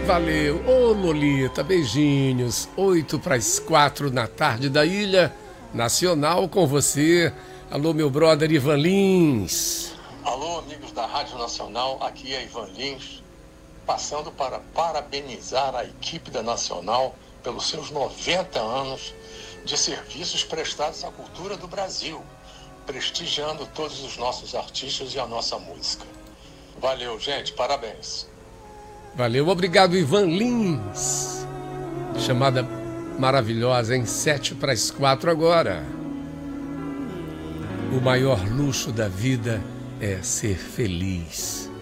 Valeu. Ô Lolita, beijinhos. 8 para as 4 na tarde da Ilha Nacional com você. Alô, meu brother Ivan Lins. Alô, amigos da Rádio Nacional, aqui é Ivan Lins, passando para parabenizar a equipe da Nacional pelos seus 90 anos de serviços prestados à cultura do Brasil, prestigiando todos os nossos artistas e a nossa música. Valeu, gente, parabéns. Valeu, obrigado, Ivan Lins. Chamada maravilhosa em 7 para as 4 agora. O maior luxo da vida é ser feliz.